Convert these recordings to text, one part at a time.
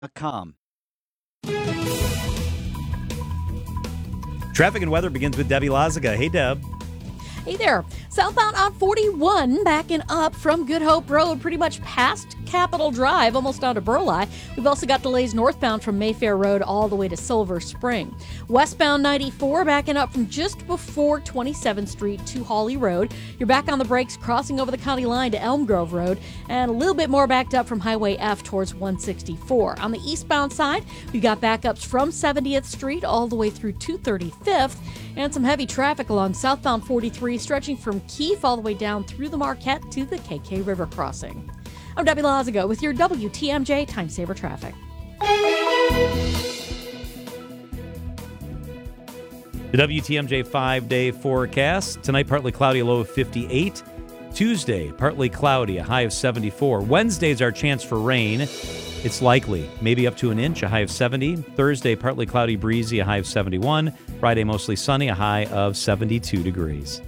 com. Traffic and weather begins with Debbie Lazaga. Hey, Deb. Hey there. Southbound on 41 backing up from Good Hope Road pretty much past Capitol Drive, almost down to Burleigh. We've also got delays northbound from Mayfair Road all the way to Silver Spring. Westbound 94 backing up from just before 27th Street to Hawley Road. You're back on the brakes crossing over the county line to Elm Grove Road, and a little bit more backed up from Highway F towards 164. On the eastbound side, we've got backups from 70th Street all the way through 235th, and some heavy traffic along southbound 43 stretching from Keefe all the way down through the Marquette to the KK River crossing. I'm Debbie Lazaga with your WTMJ Time Saver Traffic. The WTMJ 5-day forecast. Tonight, partly cloudy, a low of 58. Tuesday, partly cloudy, a high of 74. Wednesday's our chance for rain. It's likely, maybe up to an inch, a high of 70. Thursday, partly cloudy, breezy, a high of 71. Friday, mostly sunny, a high of 72 degrees.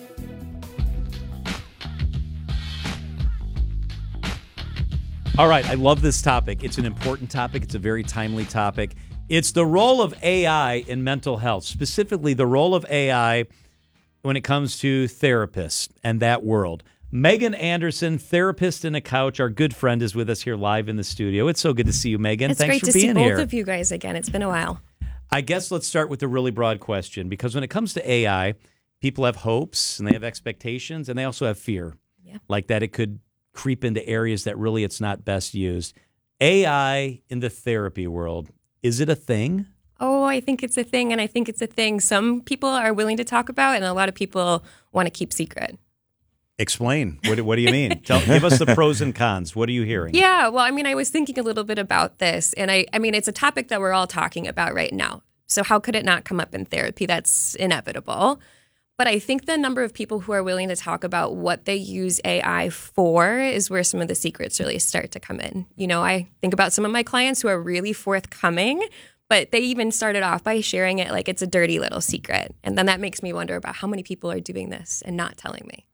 All right, I love this topic. It's an important topic. It's a very timely topic. It's the role of AI in mental health, specifically the role of AI when it comes to therapists and that world. Megan Anderson, therapist in a couch, our good friend, is with us here live in the studio. It's so good to see you, Megan. It's Thanks great for to being see here. both of you guys again. It's been a while. I guess let's start with a really broad question, because when it comes to AI, people have hopes and they have expectations, and they also have fear, like that it could creep into areas that really it's not best used. AI in the therapy world, is it a thing? Oh, I think it's a thing, and I think it's a thing some people are willing to talk about, and a lot of people want to keep secret. Explain. What do you mean? Give us the pros and cons. What are you hearing? Yeah, well, I mean, I was thinking a little bit about this, and I mean, it's a topic that we're all talking about right now. So how could it not come up in therapy? That's inevitable. But I think the number of people who are willing to talk about what they use AI for is where some of the secrets really start to come in. You know, I think about some of my clients who are really forthcoming, but they even started off by sharing it like it's a dirty little secret. And then that makes me wonder about how many people are doing this and not telling me.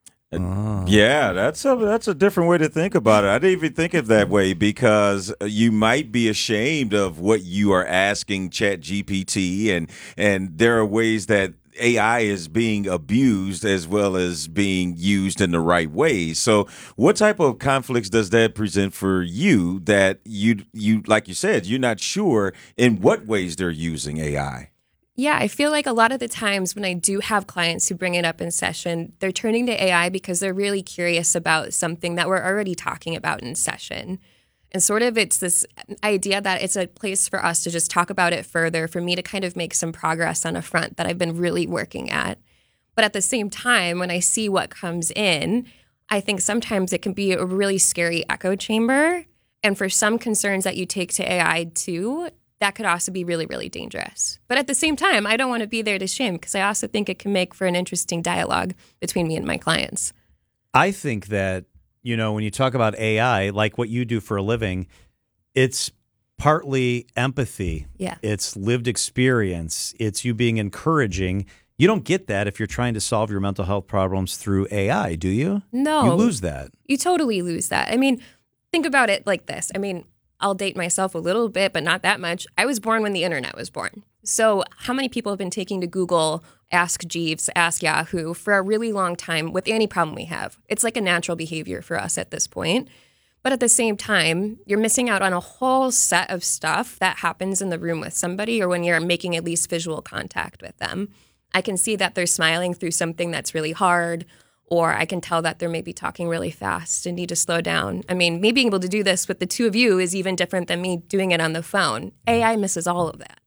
Yeah, that's a different way to think about it. I didn't even think of that way, because you might be ashamed of what you are asking ChatGPT, and there are ways that AI is being abused as well as being used in the right ways. So what type of conflicts does that present for you that you like you said, you're not sure in what ways they're using AI? Yeah, I feel like a lot of the times when I do have clients who bring it up in session, they're turning to AI because they're really curious about something that we're already talking about in session. And sort of it's this idea that it's a place for us to just talk about it further, for me to kind of make some progress on a front that I've been really working at. But at the same time, when I see what comes in, I think sometimes it can be a really scary echo chamber. And for some concerns that you take to AI too, that could also be really, really dangerous. But at the same time, I don't want to be there to shame, because I also think it can make for an interesting dialogue between me and my clients. I think that, you know, when you talk about AI, like what you do for a living, it's partly empathy. Yeah. It's lived experience. It's you being encouraging. You don't get that if you're trying to solve your mental health problems through AI, do you? No. You lose that. You totally lose that. I mean, think about it like this. I mean, I'll date myself a little bit, but not that much. I was born when the internet was born. So how many people have been taking to Google, Ask Jeeves, Ask Yahoo for a really long time with any problem we have? It's like a natural behavior for us at this point. But at the same time, you're missing out on a whole set of stuff that happens in the room with somebody, or when you're making at least visual contact with them. I can see that they're smiling through something that's really hard, or I can tell that they're maybe talking really fast and need to slow down. I mean, me being able to do this with the two of you is even different than me doing it on the phone. AI misses all of that.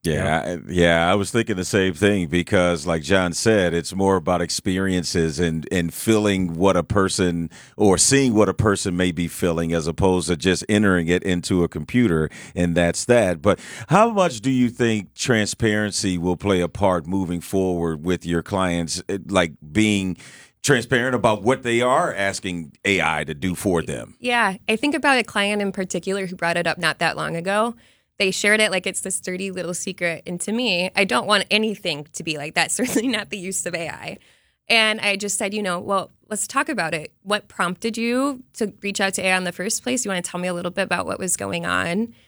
Yeah, I was thinking the same thing, because like John said, it's more about experiences and feeling what a person, or seeing what a person may be feeling, as opposed to just entering it into a computer, and that's that. But how much do you think transparency will play a part moving forward with your clients, like being transparent about what they are asking AI to do for them? Yeah, I think about a client in particular who brought it up not that long ago. They shared it like it's this dirty little secret. And to me, I don't want anything to be like that, certainly not the use of AI. And I just said, well, let's talk about it. What prompted you to reach out to AI in the first place? You want to tell me a little bit about what was going on?